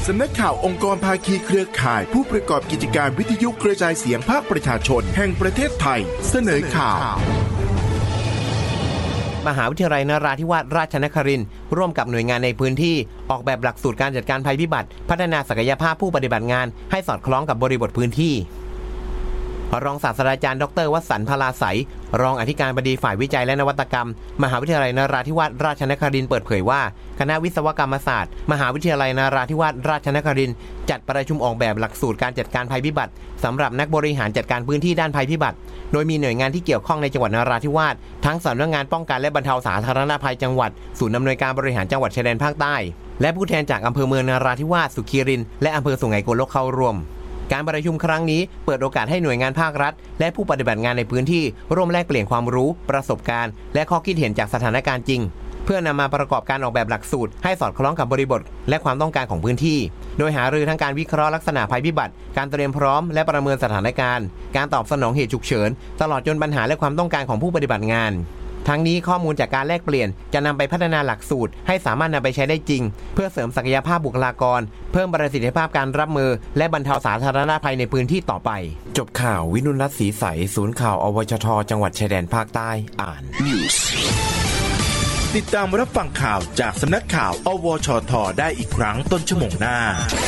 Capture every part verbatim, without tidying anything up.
สำนักข่าวองค์กรภาคีเครือข่ายผู้ประกอบกิจการวิทยุกระจายเสียงภาคประชาชนแห่งประเทศไทยเสนอข่าวมหาวิทยาลัยนราธิวาสราชนครินทร์ร่วมกับหน่วยงานในพื้นที่ออกแบบหลักสูตรการจัดการภัยพิบัติพัฒนาศักยภาพผู้ปฏิบัติงานให้สอดคล้องกับบริบทพื้นที่รองศาสตราจารย์ดร.วสันต์ พลาไสยรองอธิการบดีฝ่ายวิจัยและนวัตกรรมมหาวิทยาลัยนราธิวาสราชนครินทร์เปิดเผยว่าคณะวิศวกรรมศาสตร์มหาวิทยาลัยนราธิวาสราชนครินทร์จัดประชุมออกแบบหลักสูตรการจัดการภัยพิบัติสำหรับนักบริหารจัดการพื้นที่ด้านภัยพิบัติโดยมีหน่วยงานที่เกี่ยวข้องในจังหวัดนราธิวาสทั้งสำนักงานป้องกันและบรรเทาสาธารณภัยจังหวัดศูนย์อำนวยการบริหารจังหวัดชายแดนภาคใต้และผู้แทนจากอำเภอเมืองนราธิวาสสุขีรินทร์และอำเภอสุไหงโกลกเข้าร่วมการประชุมครั้งนี้เปิดโอกาสให้หน่วยงานภาครัฐและผู้ปฏิบัติงานในพื้นที่ร่วมแลกเปลี่ยนความรู้ประสบการณ์และข้อคิดเห็นจากสถานการณ์จริงเพื่อนำมาประกอบการออกแบบหลักสูตรให้สอดคล้องกับบริบทและความต้องการของพื้นที่โดยหารือทั้งการวิเคราะห์ลักษณะภัยพิบัติการเตรียมพร้อมและประเมินสถานการณ์การตอบสนองเหตุฉุกเฉินตลอดจนปัญหาและความต้องการของผู้ปฏิบัติงานทั้งนี้ข้อมูลจากการแลกเปลี่ยนจะนำไปพัฒนาหลักสูตรให้สามารถนำไปใช้ได้จริงเพื่อเสริมศักยภาพบุคลากรเพิ่มประสิทธิภาพการรับมือและบรรเทาสาธารณภัยในพื้นที่ต่อไปจบข่าววินุรัตน์ศรีใสศูนย์ข่าวอวชทจังหวัดชายแดนภาคใต้อ่าน News ติดตามรับฟังข่าวจากสำนักข่าวอวชทได้อีกครั้งต้นชั่วโมงหน้า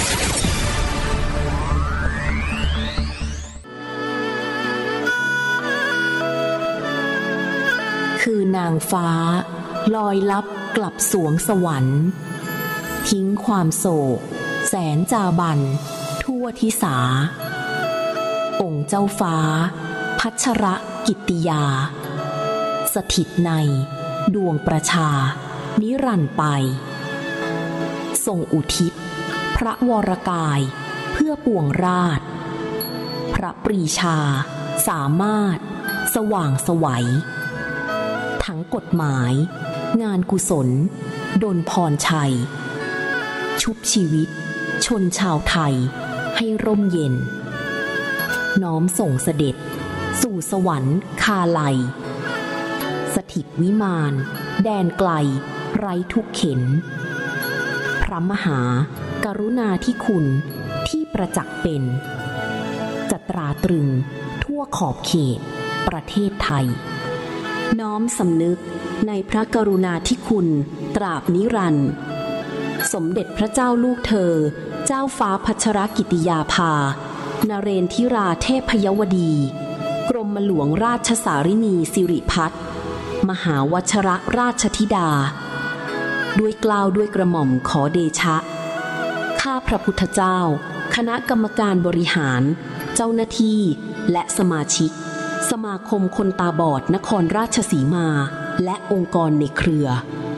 คือนางฟ้าลอยลับกลับสวงสวรรค์ทิ้งความโศกแสนจาบันทั่วทิสาองค์เจ้าฟ้าพัชรกิตติยาสถิตในดวงประชานิรันดร์ไปทรงอุทิศพระวรกายเพื่อปวงราชพระปรีชาสามารถสว่างไสวทั้งกฎหมายงานกุศลดลพรชัยชุบชีวิตชนชาวไทยให้ร่มเย็นน้อมส่งเสด็จสู่สวรรค์คาลัยสถิตวิมานแดนไกลไร้ทุกเข็ญพระมหากรุณาธิคุณที่ประจักษ์เป็นจะตราตรึงทั่วขอบเขตประเทศไทยน้อมสำนึกในพระกรุณาธิคุณตราบนิรันดร์สมเด็จพระเจ้าลูกเธอเจ้าฟ้าพัชรกิติยาภานเรนทิราเทพยวดีกรมหลวงราชสารินีสิริพัฒน์มหาวชรราชธิดาด้วยเกล้าด้วยกระหม่อมขอเดชะข้าพระพุทธเจ้าคณะกรรมการบริหารเจ้าหน้าที่และสมาชิกสมาคมคนตาบอดนครราชสีมาและองค์กรในเครือ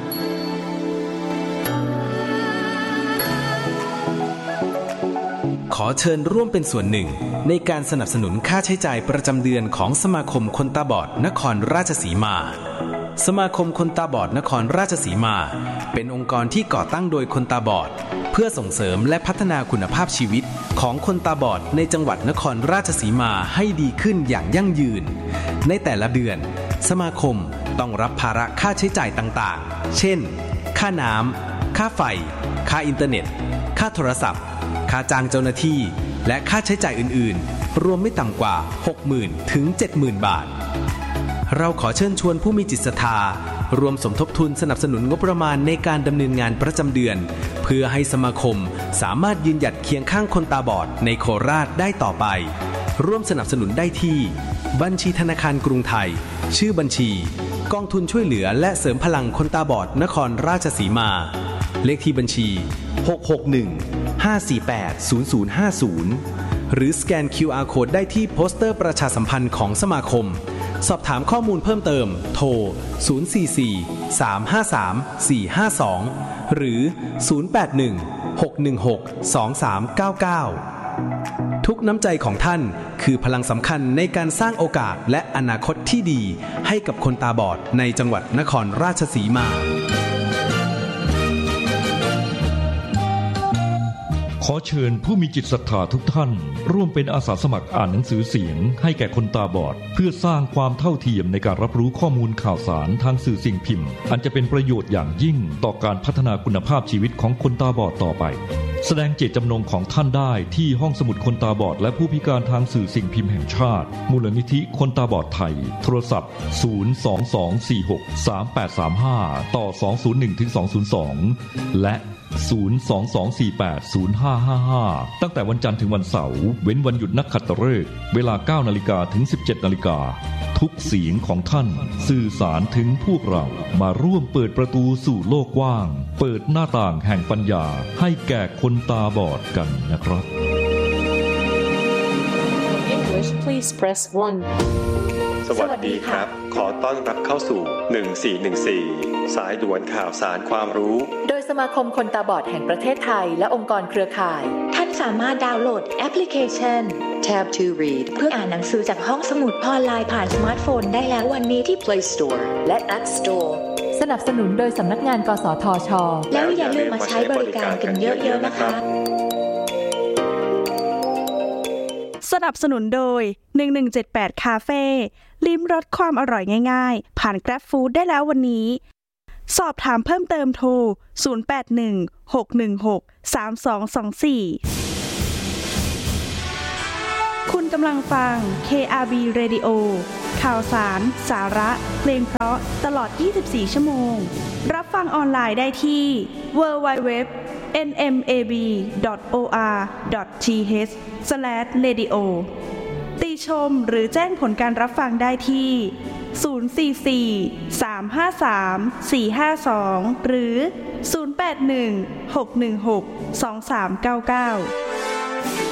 ขอเชิญร่วมเป็นส่วนหนึ่งในการสนับสนุนค่าใช้จ่ายประจำเดือนของสมาคมคนตาบอดนครราชสีมาสมาคมคนตาบอดนครราชสีมาเป็นองค์กรที่ก่อตั้งโดยคนตาบอดเพื่อส่งเสริมและพัฒนาคุณภาพชีวิตของคนตาบอดในจังหวัดนครราชสีมาให้ดีขึ้นอย่างยั่งยืนในแต่ละเดือนสมาคมต้องรับภาระค่าใช้จ่ายต่างๆเช่นค่าน้ำค่าไฟค่าอินเทอร์เน็ตค่าโทรศัพท์ค่าจ้างเจ้าหน้าที่และค่าใช้จ่ายอื่นๆรวมไม่ต่ำกว่า หกหมื่น ถึง เจ็ดหมื่น บาทเราขอเชิญชวนผู้มีจิตศรัทธารวมสมทบทุนสนับสนุนงบประมาณในการดำเนินงานประจำเดือนเพื่อให้สมาคมสามารถยืนหยัดเคียงข้างคนตาบอดในโคราชได้ต่อไปร่วมสนับสนุนได้ที่บัญชีธนาคารกรุงไทยชื่อบัญชีกองทุนช่วยเหลือและเสริมพลังคนตาบอดนครราชสีมาเลขที่บัญชีหก หก หนึ่ง ห้า สี่ แปด ศูนย์ ศูนย์ ห้า ศูนย์หรือสแกน คิว อาร์ Code ได้ที่โปสเตอร์ประชาสัมพันธ์ของสมาคมสอบถามข้อมูลเพิ่มเติมโทรศูนย์ สี่ สี่ สาม ห้า สาม สี่ ห้า สองหรือศูนย์ แปด หนึ่ง หก หนึ่ง หก สอง สาม เก้า เก้าทุกน้ำใจของท่านคือพลังสำคัญในการสร้างโอกาสและอนาคตที่ดีให้กับคนตาบอดในจังหวัดนครราชสีมาขอเชิญผู้มีจิตศรัทธาทุกท่านร่วมเป็นอาสาสมัครอ่านหนังสือเสียงให้แก่คนตาบอดเพื่อสร้างความเท่าเทียมในการรับรู้ข้อมูลข่าวสารทางสื่อสิ่งพิมพ์อันจะเป็นประโยชน์อย่างยิ่งต่อการพัฒนาคุณภาพชีวิตของคนตาบอดต่อไปแสดงเจตจำนงของท่านได้ที่ห้องสมุดคนตาบอดและผู้พิการทางสื่อสิ่งพิมพ์แห่งชาติมูลนิธิคนตาบอดไทยโทรศัพท์ศูนย์ สอง สอง สี่ หก สาม แปด สาม ห้าต่อสอง ศูนย์ หนึ่ง ถึง สอง ศูนย์ สองและศูนย์ สอง สอง สี่ แปด ศูนย์ ห้า ห้า ห้าตั้งแต่วันจันทร์ถึงวันเสาร์เว้นวันหยุดนักขัตฤกษ์เวลา เก้านาฬิกา ถึง สิบเจ็ดนาฬิกาทุกเสียงของท่านสื่อสารถึงพวกเรามาร่วมเปิดประตูสู่โลกกว้างเปิดหน้าต่างแห่งปัญญาให้แก่คนตาบอดกันนะครับ English please press one สวัสดีครับขอต้อนรับเข้าสู่หนึ่งสี่หนึ่งสี่สายด่วนข่าวสารความรู้โดยสมาคมคนตาบอดแห่งประเทศไทยและองค์กรเครือข่ายท่านสามารถดาวน์โหลดแอปพลิเคชัน Tab to Read เพื่ออ่านหนังสือจากห้องสมุดออนไลน์ผ่านสมาร์ทโฟนได้แล้ววันนี้ที่ Play Store และ App Store สนับสนุนโดยสำนักงานกสทช.แล้วอย่าลืมมาใช้บริการกันเยอะๆนะคะสนับสนุนโดยหนึ่งหนึ่งเจ็ดแปดคาเฟ่ลิ้มรสความอร่อยง่ายๆผ่าน Grab Food ได้แล้ววันนี้สอบถามเพิ่มเติมโทรศูนย์ แปด หนึ่ง หก หนึ่ง หก สาม สอง สอง สี่คุณกำลังฟัง เค อาร์ บี Radio ข่าวสารสาระเพลงเพราะตลอดยี่สิบสี่ชั่วโมงรับฟังออนไลน์ได้ที่ ดับเบิลยู ดับเบิลยู ดับเบิลยู ดอท เอ็น เอ็ม เอ บี ดอท โอ อาร์ ดอท ที เอช สแลช เรดิโอ ติชมหรือแจ้งผลการรับฟังได้ที่ศูนย์ สี่ สี่ สาม ห้า สาม สี่ ห้า สองหรือศูนย์ แปด หนึ่ง หก หนึ่ง หก สอง สาม เก้า เก้า